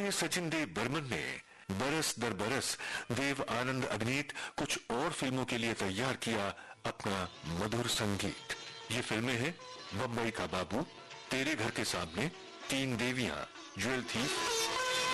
सचिन देव बर्मन ने बरस दर बरस देव आनंद अभिनीत कुछ और फिल्मों के लिए तैयार किया अपना मधुर संगीत। ये फिल्में हैं बम्बई का बाबू, तेरे घर के सामने, तीन देवियां, ज्वेल थीफ